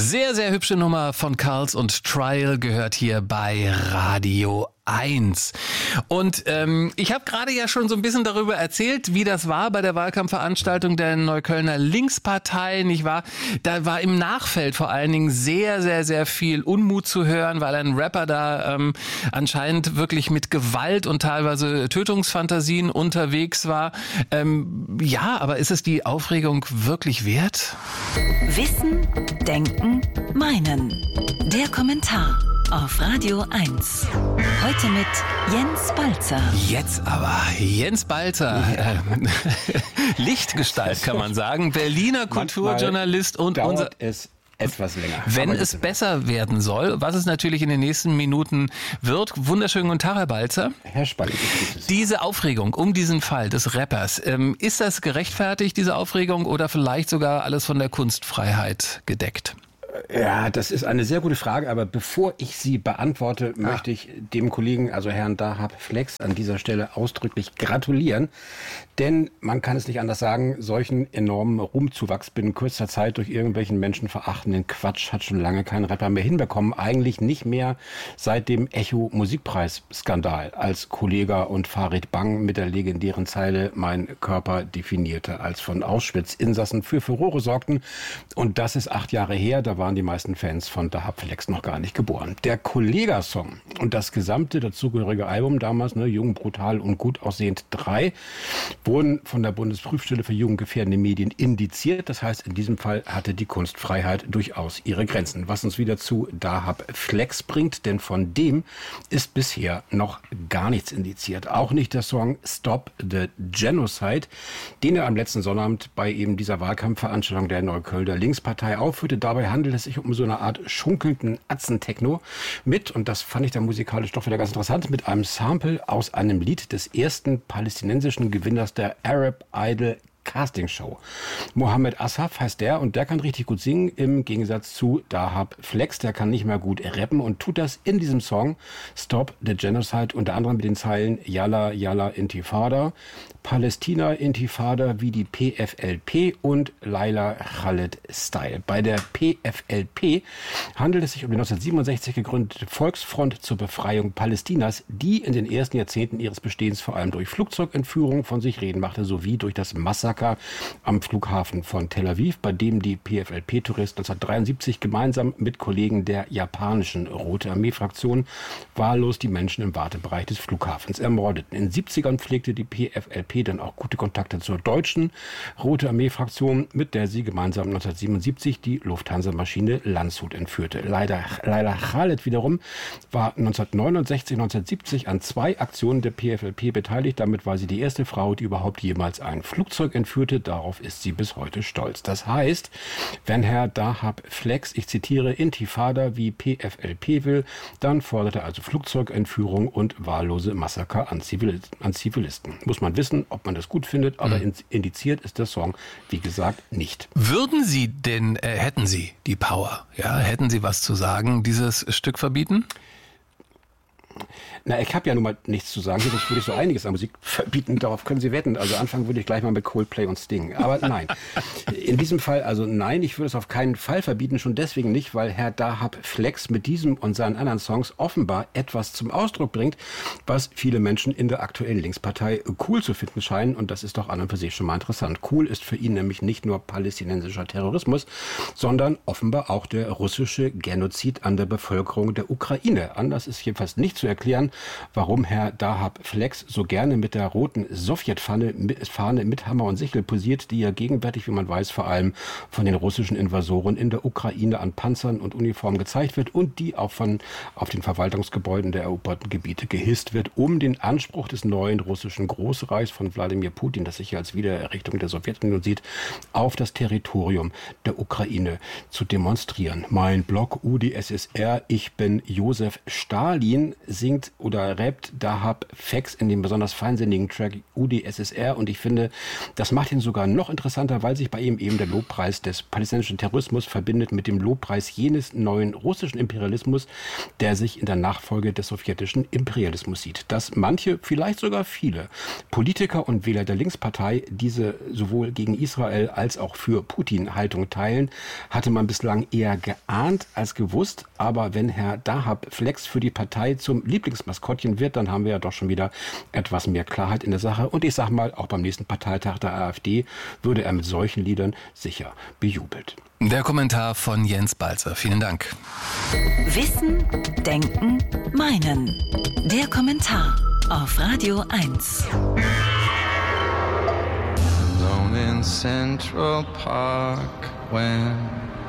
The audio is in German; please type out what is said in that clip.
Sehr, sehr hübsche Nummer von Karls und Trial gehört hier bei Radio 1. Und ich habe gerade ja schon so ein bisschen darüber erzählt, wie das war bei der Wahlkampfveranstaltung der Neuköllner Linkspartei, nicht wahr? Da war im Nachfeld vor allen Dingen sehr, sehr, sehr viel Unmut zu hören, weil ein Rapper da anscheinend wirklich mit Gewalt und teilweise Tötungsfantasien unterwegs war. Ja, aber ist es die Aufregung wirklich wert? Wissen, Denken, Meinen. Der Kommentar auf Radio 1. Heute mit Jens Balzer. Jetzt aber Jens Balzer, Lichtgestalt kann man sagen, Berliner Kulturjournalist und unser... es etwas länger. Wenn es besser werden soll, was es natürlich in den nächsten Minuten wird. Wunderschönen guten Tag, Herr Balzer. Herr Spalling, diese Aufregung um diesen Fall des Rappers, ist das gerechtfertigt, diese Aufregung, oder vielleicht sogar alles von der Kunstfreiheit gedeckt? Ja, das ist eine sehr gute Frage, aber bevor ich sie beantworte, möchte ich dem Kollegen, also Herrn Dahab Flex, an dieser Stelle ausdrücklich gratulieren. Denn man kann es nicht anders sagen, solchen enormen Ruhmzuwachs binnen kurzer Zeit durch irgendwelchen menschenverachtenden Quatsch hat schon lange kein Rapper mehr hinbekommen. Eigentlich nicht mehr seit dem Echo-Musikpreis-Skandal, als Kollega und Farid Bang mit der legendären Zeile "Mein Körper definierte", als von Auschwitz-Insassen für Furore sorgten. Und das ist 8 Jahre her, da waren die meisten Fans von Dahab Flex noch gar nicht geboren. Der Kollega-Song und das gesamte dazugehörige Album damals, Jung, Brutal und Gut aussehend 3, wurden von der Bundesprüfstelle für jugendgefährdende Medien indiziert. Das heißt, in diesem Fall hatte die Kunstfreiheit durchaus ihre Grenzen. Was uns wieder zu Dahab Flex bringt, denn von dem ist bisher noch gar nichts indiziert. Auch nicht der Song Stop the Genocide, den er am letzten Sonnabend bei eben dieser Wahlkampfveranstaltung der Neuköllner Linkspartei aufführte. Dabei handelt es sich um so eine Art schunkelnden Atzentechno mit, und das fand ich dann musikalisch doch wieder ganz interessant, mit einem Sample aus einem Lied des ersten palästinensischen Gewinners der Arab Idol Casting Show. Mohammed Asaf heißt der, und der kann richtig gut singen, im Gegensatz zu Dahab Flex. Der kann nicht mehr gut rappen und tut das in diesem Song Stop the Genocide unter anderem mit den Zeilen Yalla Yalla Intifada, Palästina Intifada wie die PFLP und Laila Khaled Style. Bei der PFLP handelt es sich um die 1967 gegründete Volksfront zur Befreiung Palästinas, die in den ersten Jahrzehnten ihres Bestehens vor allem durch Flugzeugentführungen von sich reden machte, sowie durch das Massaker am Flughafen von Tel Aviv, bei dem die PFLP-Touristen 1973 gemeinsam mit Kollegen der japanischen Rote Armee-Fraktion wahllos die Menschen im Wartebereich des Flughafens ermordeten. In den 70ern pflegte die PFLP dann auch gute Kontakte zur deutschen Rote Armee-Fraktion, mit der sie gemeinsam 1977 die Lufthansa-Maschine Landshut entführte. Laila Khaled wiederum war 1969, 1970 an 2 Aktionen der PFLP beteiligt. Damit war sie die erste Frau, die überhaupt jemals ein Flugzeug entführte. Darauf ist sie bis heute stolz. Das heißt, wenn Herr Dahab Flex, ich zitiere, Intifada wie PFLP will, dann fordert er also Flugzeugentführung und wahllose Massaker an Zivilisten. Muss man wissen, ob man das gut findet, aber indiziert ist der Song, wie gesagt, nicht. Würden Sie denn, hätten Sie die Power, hätten Sie was zu sagen, dieses Stück verbieten? Na, ich habe ja nun mal nichts zu sagen, sonst würde ich so einiges an Musik verbieten, darauf können Sie wetten. Also anfangen würde ich gleich mal mit Coldplay und Sting. Aber nein, in diesem Fall, also nein, ich würde es auf keinen Fall verbieten, schon deswegen nicht, weil Herr Dahab Flex mit diesem und seinen anderen Songs offenbar etwas zum Ausdruck bringt, was viele Menschen in der aktuellen Linkspartei cool zu finden scheinen, und das ist doch an und für sich schon mal interessant. Cool ist für ihn nämlich nicht nur palästinensischer Terrorismus, sondern offenbar auch der russische Genozid an der Bevölkerung der Ukraine. Anders ist jedenfalls nicht zu erklären, warum Herr Dahab Flex so gerne mit der roten Sowjetfahne mit Hammer und Sichel posiert, die ja gegenwärtig, wie man weiß, vor allem von den russischen Invasoren in der Ukraine an Panzern und Uniformen gezeigt wird und die auch auf den Verwaltungsgebäuden der eroberten Gebiete gehisst wird, um den Anspruch des neuen russischen Großreichs von Wladimir Putin, das sich ja als Wiedererrichtung der Sowjetunion sieht, auf das Territorium der Ukraine zu demonstrieren. Mein Blog UdSSR, ich bin Josef Stalin, singt singt oder rappt Dahab Fax in dem besonders feinsinnigen Track UdSSR und ich finde, das macht ihn sogar noch interessanter, weil sich bei ihm eben der Lobpreis des palästinensischen Terrorismus verbindet mit dem Lobpreis jenes neuen russischen Imperialismus, der sich in der Nachfolge des sowjetischen Imperialismus sieht. Dass manche, vielleicht sogar viele Politiker und Wähler der Linkspartei diese sowohl gegen Israel als auch für Putin Haltung teilen, hatte man bislang eher geahnt als gewusst. Aber wenn Herr Dahab Flex für die Partei zum Lieblingsmaskottchen wird, dann haben wir ja doch schon wieder etwas mehr Klarheit in der Sache. Und ich sag mal, auch beim nächsten Parteitag der AfD würde er mit solchen Liedern sicher bejubelt. Der Kommentar von Jens Balzer. Vielen Dank. Wissen, Denken, Meinen. Der Kommentar auf Radio 1. Alone in Central Park when